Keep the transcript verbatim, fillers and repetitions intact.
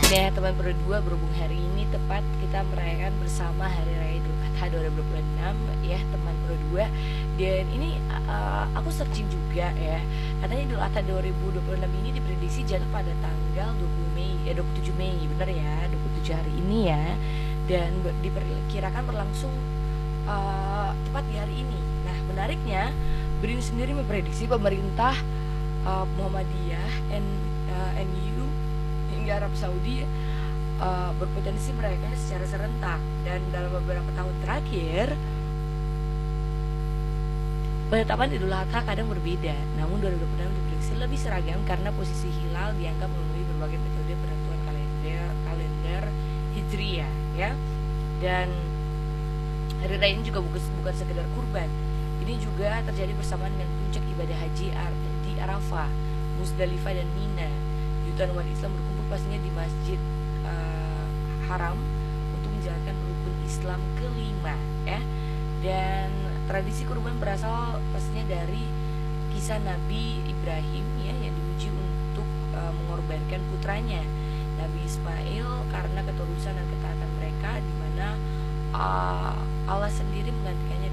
Nah, teman Pro dua, berhubung hari ini tepat kita merayakan bersama Hari Raya Idul Adha dua ribu dua puluh enam ya teman Pro dua. Dan ini uh, aku searching juga ya. Katanya Idul Adha dua ribu dua puluh enam ini diprediksi jatuh pada tanggal dua puluh Mei, ya dua puluh tujuh Mei, bener ya, dua puluh tujuh hari ini ya. Dan diperkirakan berlangsung uh, tepat di hari ini. Nah, menariknya B R I N sendiri memprediksi pemerintah uh, Muhammadiyah and uh, N U hingga Arab Saudi uh, berpotensi merayakannya secara serentak. Dan dalam beberapa tahun terakhir penetapan Idul Adha kadang berbeda, namun dua ribu dua puluh enam diprediksi lebih seragam karena posisi hilal dianggap memenuhi berbagai metode penentuan kalender kalender Hijriyah ya. Dan hari raya ini juga bukan, bukan sekedar kurban. Ini juga terjadi bersamaan dengan puncak ibadah haji di Arafah, Musdalifah dan Mina. Jutaan umat Islam berkumpul pastinya di Masjid uh, Haram untuk menjalankan rukun Islam kelima ya. Dan tradisi kurban berasal pastinya dari kisah Nabi Ibrahim ya, yang diuji untuk uh, mengorbankan putranya Nabi Ismail karena ketulusan dan ketaatan mereka, di mana uh, Allah sendiri menggantikannya